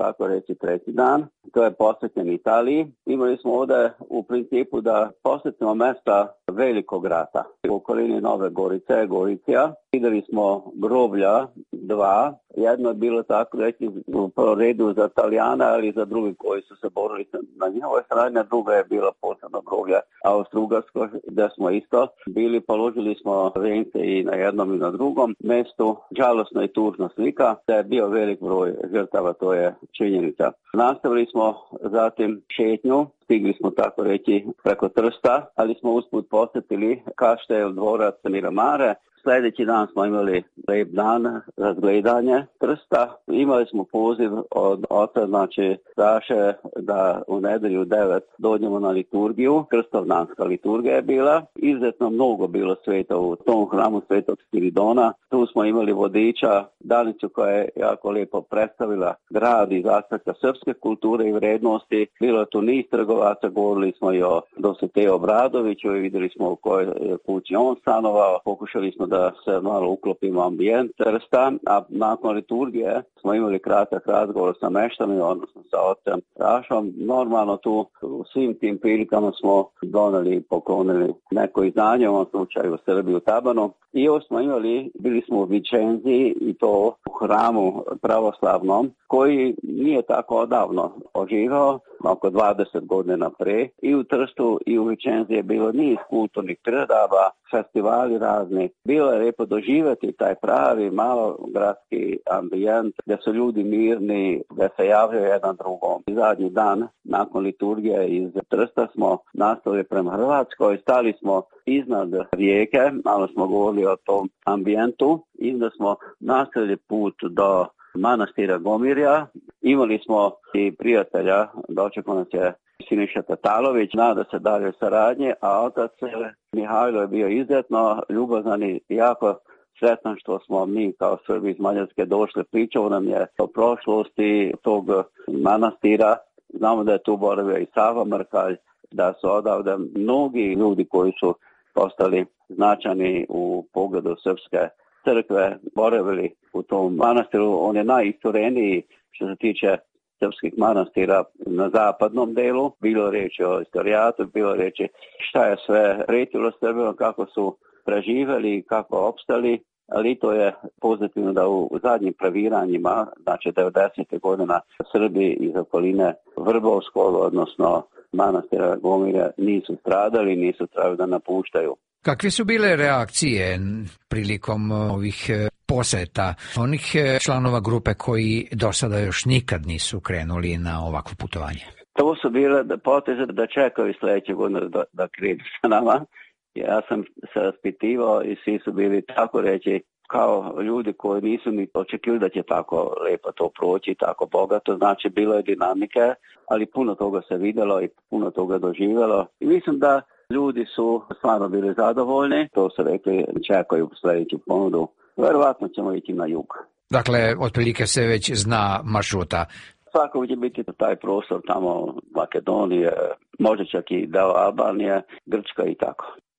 tako reći treći dan. To je posvećen Italiji. Imali smo ovdje u principu da posjetimo mjesta velikog rata. U okolini Nove Gorice, Goricija. Vidjeli smo groblja dva. Jedno je bilo tako reći u prvom redu za Talijana, ali za drugi koji su se borili na njihovoj strani. Druga je bila posebno groblja Austro-Ugarsko, gdje smo isto bili. Položili smo vence i na jednom i na drugom mjestu. Žalosna i tužna slika. Da je bio velik broj žrtava, to je činjenica. Nastavili smo zatim šetnju. Stigli smo tako reći preko Trsta, ali smo usput posjetili Kaštel, dvorac, Miramare. Sljedeći dan smo imali lijep dan, razgledanje Trsta. Imali smo poziv od oca, znači Saše, da u nedjelju 9 dođemo na liturgiju. Krstovdanska liturgija je bila. Izuzetno mnogo bilo sveta u tom hramu Svetog Spiridona. Tu smo imali vodiča, Danicu, koja je jako lijepo predstavila grad iz aspekta srpske kulture i vrednosti. Bilo je tu niz trgovaca, govorili smo i o Dositeu Obradoviću i vidjeli smo u kojoj kući on stanovao. Pokušali smo da se malo uklopimo ambijent Trsta, a nakon liturgije smo imali kratak razgovor sa meštanima, odnosno sa ocem Sašom. Normalno tu u svim tim prilikama smo doneli i poklonili neko izdanje, u ovom slučaju Srbiju Tabanu. I još smo imali, bili smo u Vičenzi i to u hramu pravoslavnom, koji nije tako odavno oživao, oko 20 godina pre. I u Trstu i u Vičenzi je bilo niz kulturnih priredaba, festivali razni. Bilo je lijepo doživjeti taj pravi malogradski ambijent gdje su ljudi mirni, gdje se javljaju jedan drugom. Zadnji dan nakon liturgije iz Trsta smo nastavili prema Hrvatskoj, stali smo iznad rijeke, malo smo govorili o tom ambijentu i onda smo nastavili put do manastira Gomirja. Imali smo i prijatelja, dočekao nas je Siniša Tatalović, nada se dalje saradnje, a otac Mihajlo je bio izuzetno ljubazan i jako sretan što smo mi kao Srbi iz Mađarske došli. Pričao nam je o prošlosti tog manastira. Znamo da je tu boravio i Sava Mrkalj, da su odavde mnogi ljudi koji su postali značajni u pogledu srpske crkve boravili u tom manastiru. On je najistureniji što se tiče srpskih manastira na zapadnom delu. Bilo riječi o istorijatu, bilo riječi šta je sve pretilo Srbima, kako su preživjeli, kako opstali, ali to je pozitivno da u zadnjim previranjima, znači 90. godina, Srbi iz okoline Vrbovskog, odnosno manastira Gomirja, nisu stradali, nisu trebali da napuštaju. Kakve su bile reakcije prilikom ovih poseta onih članova grupe koji do sada još nikad nisu krenuli na ovakvo putovanje? To su bile poteze da čekaju sljedeće godine da krenu sa nama. Ja sam se raspitivao i svi su bili tako reći kao ljudi koji nisu ni očekivali da će tako lijepo to proći, tako bogato. Znači bilo je dinamike, ali puno toga se vidjelo i puno toga doživjelo. I mislim da ljudi su stvarno bili zadovoljni. To su rekli, čekaju sljedeću ponudu. Verovatno ćemo ići na jug. Dakle, otprilike se već zna maršruta. Svakako će biti taj prostor tamo Makedonije, možda čak i deo Albanije, Grčka i tako.